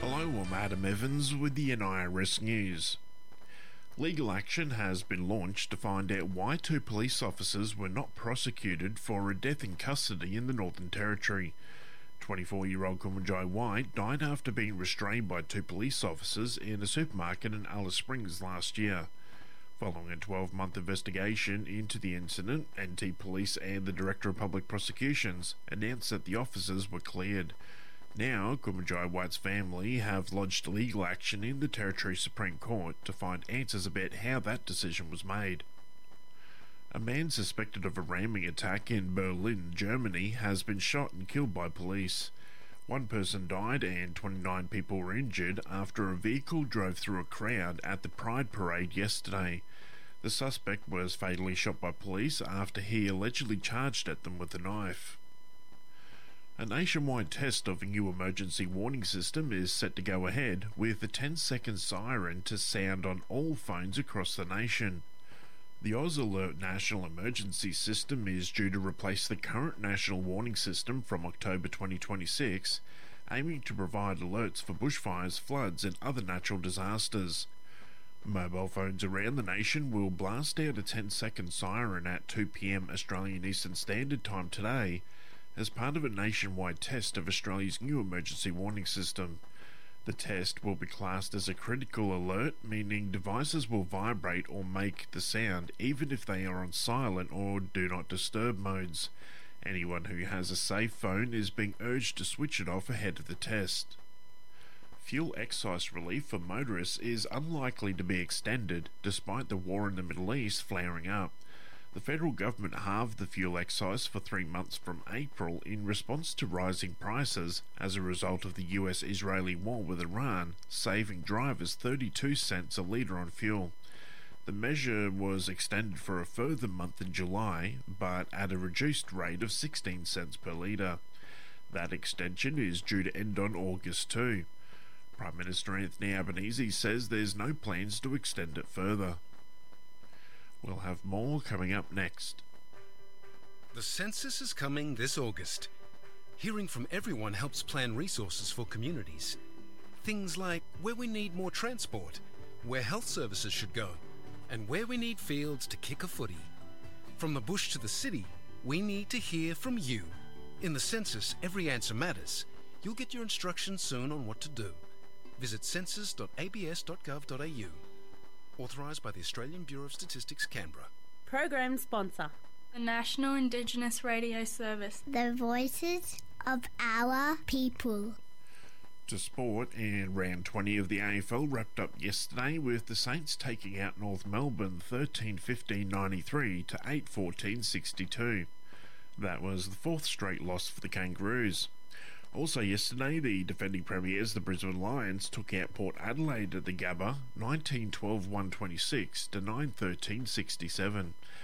Hello, I'm Adam Evans with the NIRS News. Legal action has been launched to find out why two police officers were not prosecuted for a death in custody in the Northern Territory. 24-year-old Kumanjai White died after being restrained by two police officers in a supermarket in Alice Springs last year. Following a 12-month investigation into the incident, NT Police and the Director of Public Prosecutions announced that the officers were cleared. Now, Kumanjai White's family have lodged legal action in the Territory Supreme Court to find answers about how that decision was made. A man suspected of a ramming attack in Berlin, Germany, has been shot and killed by police. One person died and 29 people were injured after a vehicle drove through a crowd at the Pride Parade yesterday. The suspect was fatally shot by police after he allegedly charged at them with a knife. A nationwide test of a new emergency warning system is set to go ahead, with a 10-second siren to sound on all phones across the nation. The Oz Alert National Emergency System is due to replace the current national warning system from October 2026, aiming to provide alerts for bushfires, floods and other natural disasters. Mobile phones around the nation will blast out a 10-second siren at 2 p.m. Australian Eastern Standard Time today, as part of a nationwide test of Australia's new emergency warning system. The test will be classed as a critical alert, meaning devices will vibrate or make the sound even if they are on silent or do not disturb modes. Anyone who has a safe phone is being urged to switch it off ahead of the test. Fuel excise relief for motorists is unlikely to be extended, despite the war in the Middle East flaring up. The federal government halved the fuel excise for 3 months from April in response to rising prices as a result of the US-Israeli war with Iran, saving drivers 32 cents a litre on fuel. The measure was extended for a further month in July, but at a reduced rate of 16 cents per litre. That extension is due to end on August 2. Prime Minister Anthony Albanese says there's no plans to extend it further. We'll have more coming up next. The census is coming this August. Hearing from everyone helps plan resources for communities. Things like where we need more transport, where health services should go, and where we need fields to kick a footy. From the bush to the city, we need to hear from you. In the census, every answer matters. You'll get your instructions soon on what to do. Visit census.abs.gov.au. Authorised by the Australian Bureau of Statistics, Canberra. Program sponsor: the National Indigenous Radio Service. The voices of our people. To sport, and round 20 of the AFL wrapped up yesterday with the Saints taking out North Melbourne 13-15-93 to 8-14-62. That was the fourth straight loss for the Kangaroos. Also yesterday, the defending premiers, the Brisbane Lions, took out Port Adelaide at the Gabba 19-12-126 to 9-13-67.